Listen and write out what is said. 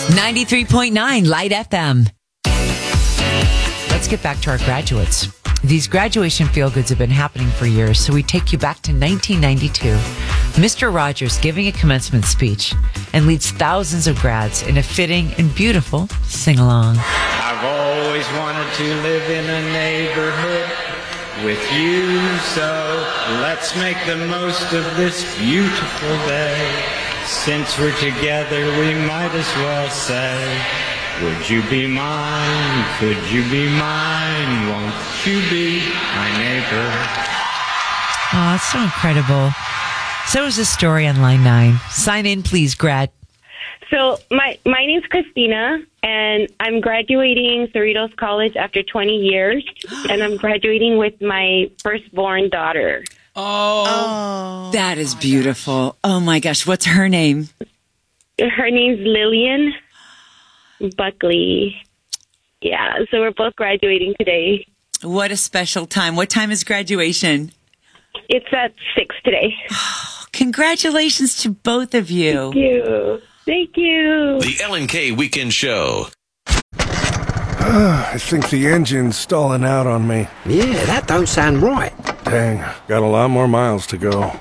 93.9 Light FM. Let's get back to our graduates. These graduation feel-goods have been happening for years, so we take you back to 1992. Mr. Rogers giving a commencement speech and leads thousands of grads in a fitting and beautiful sing-along. I've always wanted to live in a neighborhood with you, so let's make the most of this beautiful day. Since we're together, we might as well say, would you be mine? Could you be mine? Won't you be my neighbor? Oh, it's so incredible. So is the story on line 9. Sign in, please, grad. So my name's Christina, and I'm graduating Cerritos College after 20 years, and I'm graduating with my firstborn daughter. Oh, that is beautiful. Oh my gosh, what's her name? Her name's Lillian Buckley. Yeah, so we're both graduating today. What a special time. What time is graduation? It's at 6 today. Congratulations to both of you. Thank you. Thank you. The L&K Weekend Show. I think the engine's stalling out on me. Yeah, that don't sound right. Dang, got a lot more miles to go.